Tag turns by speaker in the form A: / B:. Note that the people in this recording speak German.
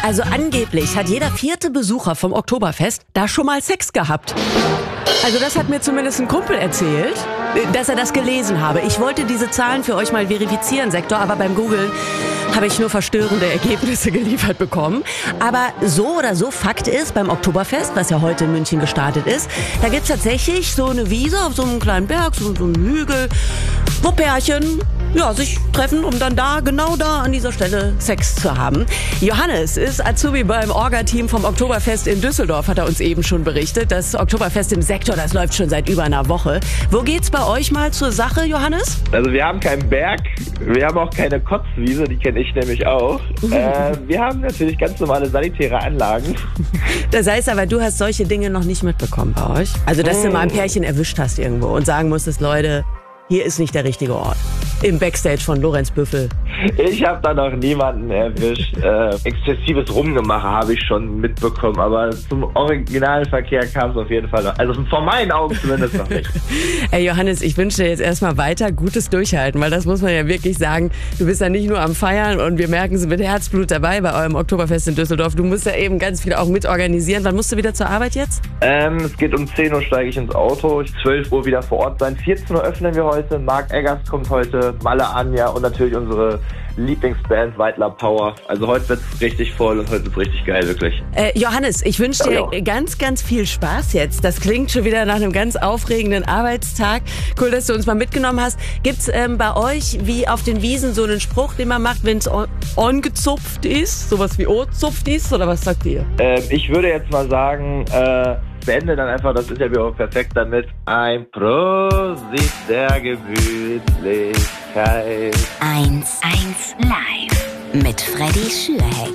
A: Also angeblich hat jeder 4. Besucher vom Oktoberfest da schon mal Sex gehabt. Also das hat mir zumindest ein Kumpel erzählt, dass er das gelesen habe. Ich wollte diese Zahlen für euch mal verifizieren, Sektor, aber beim Googlen habe ich nur verstörende Ergebnisse geliefert bekommen. Aber so oder so, Fakt ist, beim Oktoberfest, was ja heute in München gestartet ist, da gibt's tatsächlich so eine Wiese auf so einem kleinen Berg, so einen Hügel, wo Pärchen sich treffen, um dann genau da an dieser Stelle Sex zu haben. Johannes ist Azubi beim Orga-Team vom Oktoberfest in Düsseldorf, hat er uns eben schon berichtet. Das Oktoberfest im Sektor, das läuft schon seit über einer Woche. Wo geht's bei euch mal zur Sache, Johannes?
B: Also wir haben keinen Berg, wir haben auch keine Kotzwiese, die kenne ich nämlich auch. Wir haben natürlich ganz normale sanitäre Anlagen.
A: Das heißt aber, du hast solche Dinge noch nicht mitbekommen bei euch? Also, dass du mal ein Pärchen erwischt hast irgendwo und sagen musstest, Leute, hier ist nicht der richtige Ort. Im Backstage von Lorenz Büffel.
B: Ich habe da noch niemanden erwischt. Exzessives Rumgemache habe ich schon mitbekommen, aber zum Originalverkehr kam es auf jeden Fall noch. Also vor meinen Augen zumindest noch nicht.
A: Ey Johannes, ich wünsche dir jetzt erstmal weiter gutes Durchhalten, weil das muss man ja wirklich sagen. Du bist ja nicht nur am Feiern und wir merken es mit Herzblut dabei bei eurem Oktoberfest in Düsseldorf. Du musst ja eben ganz viel auch mitorganisieren. Wann musst du wieder zur Arbeit jetzt?
B: Es geht um 10 Uhr steige ich ins Auto, 12 Uhr wieder vor Ort sein. 14 Uhr öffnen wir heute. Marc Eggers kommt heute, Malle Anja und natürlich unsere Lieblingsband Weidler Power. Also heute wird's richtig voll und heute wird's richtig geil, wirklich.
A: Johannes, ich wünsche dir ganz, ganz viel Spaß jetzt. Das klingt schon wieder nach einem ganz aufregenden Arbeitstag. Cool, dass du uns mal mitgenommen hast. Gibt's bei euch wie auf den Wiesen so einen Spruch, den man macht, wenn es ongezupft ist? Sowas wie O-zupft ist? Oder was sagt ihr?
B: Ich würde jetzt mal sagen, beende dann einfach das Interview auch perfekt damit. Ein Prosit der Gemütlichkeit.
C: 1 live mit Freddy Schürheck.